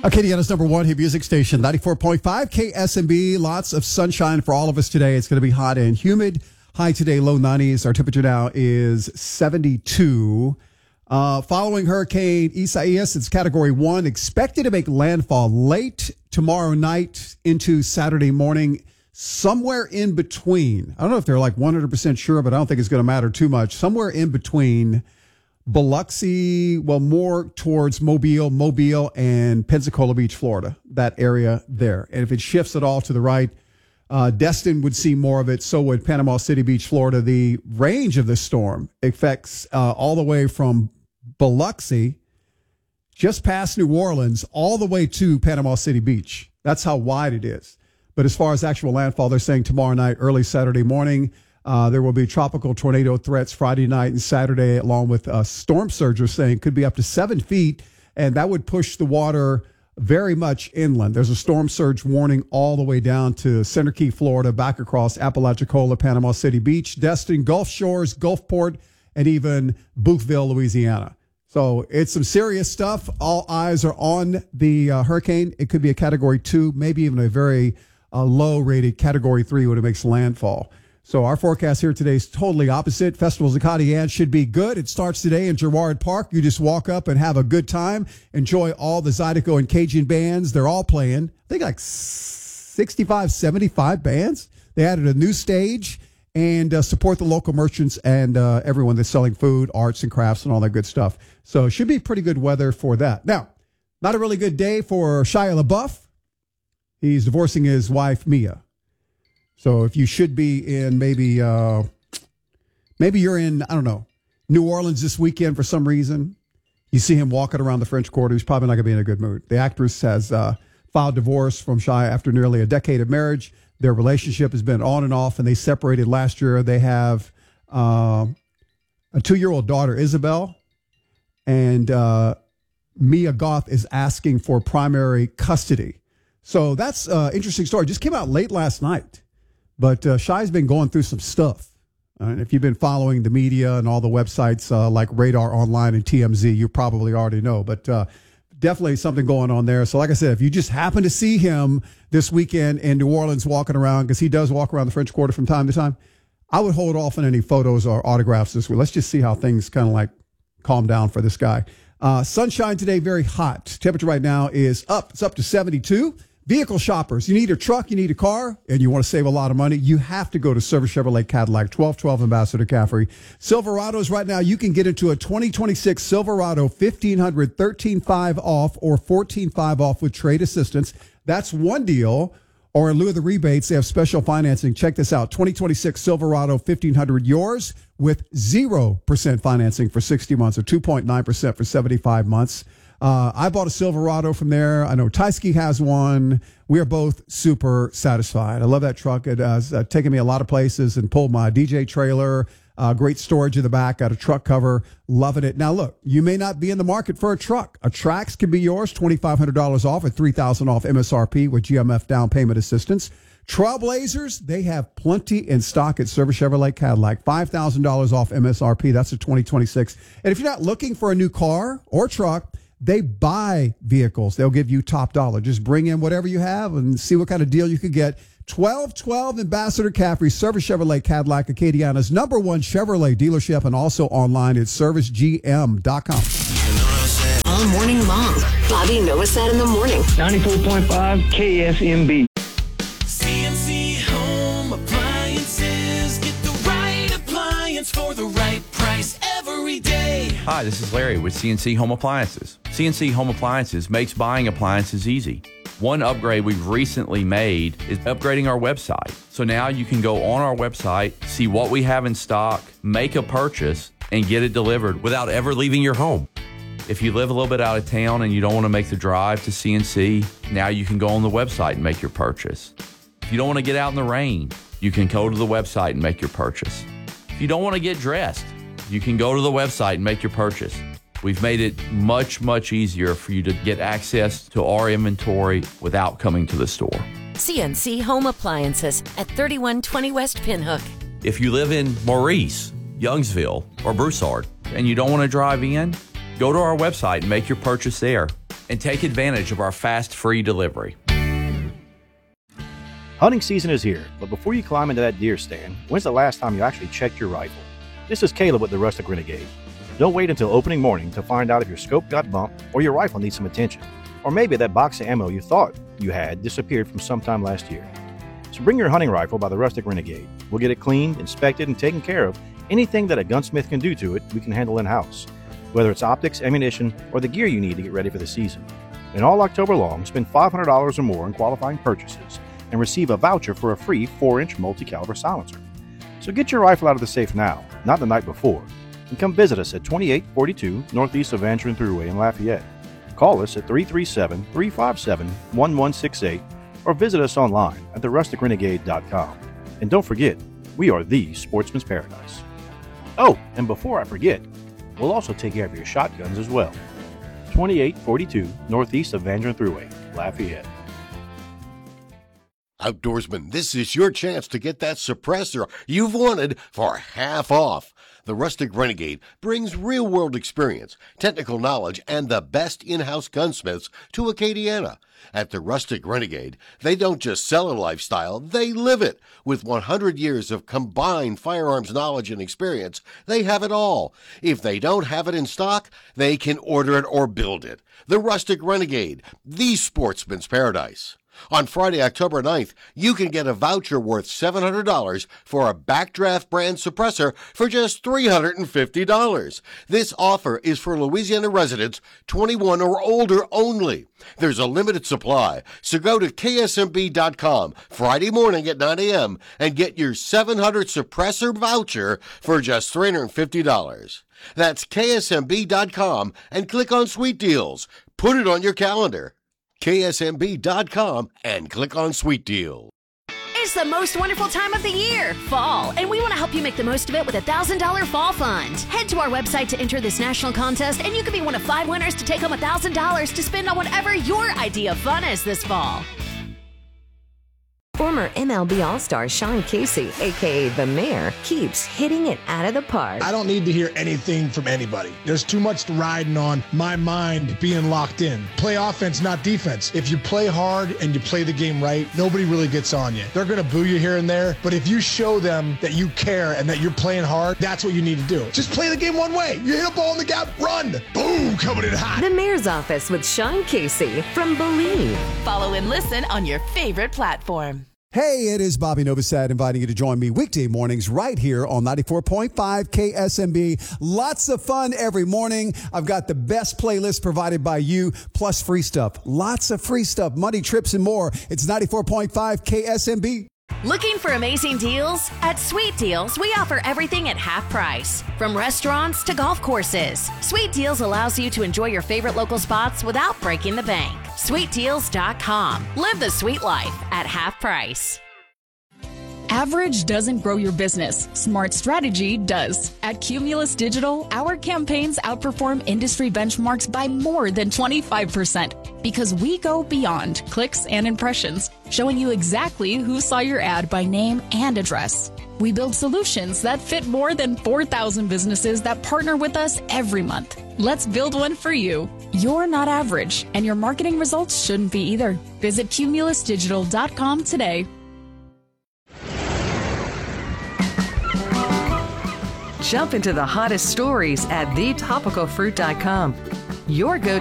Acadiana's number one hit music station, 94.5 KSMB. Lots of sunshine for all of us today. It's going to be hot and humid. High today, low 90s. Our temperature now is 72. Following Hurricane Isaias, it's Category 1. Expected to make landfall late tomorrow night into Saturday morning. Somewhere in between. I don't know if they're like 100% sure, but I don't think it's going to matter too much. Somewhere in between Biloxi, well, more towards Mobile, and Pensacola Beach, Florida, that area there. And if it shifts at all to the right, Destin would see more of it. So would Panama City Beach, Florida. The range of the storm affects all the way from Biloxi, just past New Orleans, all the way to Panama City Beach. That's how wide it is. But as far as actual landfall, they're saying tomorrow night, early Saturday morning. There will be tropical tornado threats Friday night and Saturday, along with storm surges saying could be up to 7 feet, and that would push the water very much inland. There's a storm surge warning all the way down to Center Key, Florida, back across Apalachicola, Panama City Beach, Destin, Gulf Shores, Gulfport, and even Boothville, Louisiana. So it's some serious stuff. All eyes are on the hurricane. It could be a Category 2, maybe even a very low-rated Category 3 when it makes landfall. So our forecast here today is totally opposite. Festivals of Acadiana should be good. It starts today in Girard Park. You just walk up and have a good time. Enjoy all the Zydeco and Cajun bands. They're all playing. I think like 65, 75 bands. They added a new stage and support the local merchants and everyone that's selling food, arts, and crafts and all that good stuff. So it should be pretty good weather for that. Now, not a really good day for Shia LaBeouf. He's divorcing his wife, Mia. So if you should be in maybe you're in, I don't know, New Orleans this weekend for some reason, you see him walking around the French Quarter, he's probably not going to be in a good mood. The actress has filed divorce from Shia after nearly a decade of marriage. Their relationship has been on and off, and they separated last year. They have a 2-year-old daughter, Isabel, and Mia Goth is asking for primary custody. So that's an interesting story. Just came out late last night. But Shia's been going through some stuff. And if you've been following the media and all the websites like Radar Online and TMZ, you probably already know. But definitely something going on there. So like I said, if you just happen to see him this weekend in New Orleans walking around, because he does walk around the French Quarter from time to time, I would hold off on any photos or autographs this week. Let's just see how things kind of like calm down for this guy. Sunshine today, very hot. Temperature right now is up. It's up to 72. Vehicle shoppers, you need a truck, you need a car, and you want to save a lot of money, you have to go to Service Chevrolet Cadillac, 1212 Ambassador Caffrey. Silverados right now, you can get into a 2026 Silverado 1500, 13.5 off or 14.5 off with trade assistance. That's one deal. Or in lieu of the rebates, they have special financing. Check this out. 2026 Silverado 1500, yours with 0% financing for 60 months or 2.9% for 75 months. I bought a Silverado from there. I know Tyski has one. We are both super satisfied. I love that truck. It has taken me a lot of places and pulled my DJ trailer. Great storage in the back. Got a truck cover. Loving it. Now, look, you may not be in the market for a truck. A Trax can be yours. $2,500 off at $3,000 off MSRP with GMF down payment assistance. Trailblazers, they have plenty in stock at Service Chevrolet Cadillac. $5,000 off MSRP. That's a 2026. And if you're not looking for a new car or truck, they buy vehicles. They'll give you top dollar. Just bring in whatever you have and see what kind of deal you could get. 1212 Ambassador Caffrey, Service Chevrolet Cadillac, Acadiana's number one Chevrolet dealership, and also online at servicegm.com. All morning long. Bobby Novosad in the morning. 94.5 KSMB. CNC Home Appliances. Get the right appliance for the right price every day. Hi, this is Larry with CNC Home Appliances. CNC Home Appliances makes buying appliances easy. One upgrade we've recently made is upgrading our website. So now you can go on our website, see what we have in stock, make a purchase, and get it delivered without ever leaving your home. If you live a little bit out of town and you don't want to make the drive to CNC, now you can go on the website and make your purchase. If you don't want to get out in the rain, you can go to the website and make your purchase. If you don't want to get dressed, you can go to the website and make your purchase. We've made it much, much easier for you to get access to our inventory without coming to the store. CNC Home Appliances at 3120 West Pinhook. If you live in Maurice, Youngsville, or Broussard, and you don't want to drive in, go to our website and make your purchase there. and take advantage of our fast, free delivery. Hunting season is here, but before you climb into that deer stand, when's the last time you actually checked your rifle? This is Caleb with the Rustic Renegade. Don't wait until opening morning to find out if your scope got bumped or your rifle needs some attention. Or maybe that box of ammo you thought you had disappeared from sometime last year. So bring your hunting rifle by the Rustic Renegade. We'll get it cleaned, inspected, and taken care of. Anything that a gunsmith can do to it, we can handle in-house. Whether it's optics, ammunition, or the gear you need to get ready for the season. And all October long, spend $500 or more on qualifying purchases and receive a voucher for a free 4-inch multi-caliber silencer. So get your rifle out of the safe now, not the night before, and come visit us at 2842 northeast of Van Trent Thruway in Lafayette. Call us at 337-357-1168 or visit us online at therusticrenegade.com. And don't forget, we are the Sportsman's Paradise. Oh, and before I forget, we'll also take care of your shotguns as well. 2842 northeast of Van Trent Thruway, Lafayette. Outdoorsman, this is your chance to get that suppressor you've wanted for half off. The Rustic Renegade brings real-world experience, technical knowledge, and the best in-house gunsmiths to Acadiana. At the Rustic Renegade, they don't just sell a lifestyle, they live it. With 100 years of combined firearms knowledge and experience, they have it all. If they don't have it in stock, they can order it or build it. The Rustic Renegade, the Sportsman's Paradise. On Friday, October 9th, you can get a voucher worth $700 for a Backdraft brand suppressor for just $350. This offer is for Louisiana residents 21 or older only. There's a limited supply, so go to ksmb.com Friday morning at 9 a.m. and get your 700 suppressor voucher for just $350. That's ksmb.com and click on Sweet Deals. Put it on your calendar. ksmb.com and click on Sweet Deal. It's the most wonderful time of the year, fall, and we want to help you make the most of it with a $1,000 fall fund. Head to our website to enter this national contest, and you could be one of 5 winners to take home $1,000 to spend on whatever your idea of fun is this fall. Former MLB All-Star Sean Casey, a.k.a. The Mayor, keeps hitting it out of the park. I don't need to hear anything from anybody. There's too much riding on my mind being locked in. Play offense, not defense. If you play hard and you play the game right, nobody really gets on you. They're going to boo you here and there, but if you show them that you care and that you're playing hard, that's what you need to do. Just play the game one way. You hit a ball in the gap, run. Boom, coming in hot. The Mayor's Office with Sean Casey from Believe. Follow and listen on your favorite platform. Hey, it is Bobby Novosad inviting you to join me weekday mornings right here on 94.5 KSMB. Lots of fun every morning. I've got the best playlist provided by you, plus free stuff. Lots of free stuff, money, trips, and more. It's 94.5 KSMB. Looking for amazing deals? At Sweet Deals, we offer everything at half price. From restaurants to golf courses, Sweet Deals allows you to enjoy your favorite local spots without breaking the bank. SweetDeals.com. Live the sweet life at half price. Average doesn't grow your business. Smart strategy does. At Cumulus Digital, our campaigns outperform industry benchmarks by more than 25% because we go beyond clicks and impressions, showing you exactly who saw your ad by name and address. We build solutions that fit more than 4,000 businesses that partner with us every month. Let's build one for you. You're not average, and your marketing results shouldn't be either. Visit cumulusdigital.com today. Jump into the hottest stories at thetopicalfruit.com. Your go